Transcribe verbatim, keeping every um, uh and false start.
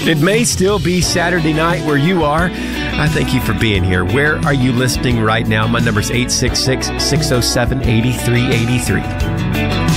It may still be Saturday night where you are. I thank you for being here. Where are you listening right now? My number is eight six six, six oh seven, eight three eight three.